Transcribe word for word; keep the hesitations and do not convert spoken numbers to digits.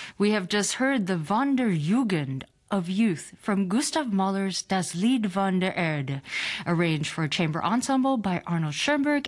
We have just heard the Wanderjugend of Youth from Gustav Mahler's Das Lied van der Erde, arranged for chamber ensemble by Arnold Schoenberg